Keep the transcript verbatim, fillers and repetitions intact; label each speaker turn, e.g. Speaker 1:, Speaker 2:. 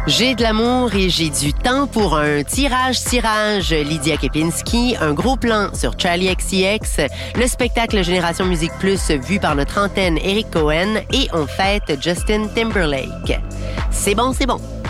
Speaker 1: J'ai de l'amour et j'ai du temps pour un tirage-tirage. Lydia Kepinski, un gros plan sur Charli X C X, le spectacle Génération Musique Plus vu par notre antenne Eric Cohen et on fête Justin Timberlake. C'est bon, c'est bon.